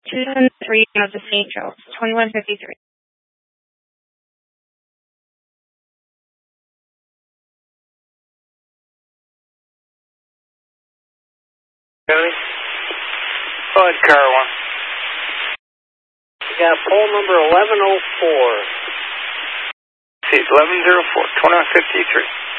273 of the St. Joe, 2153. County? Go ahead, car 1. We got poll number 1104. See, 1104, 2153.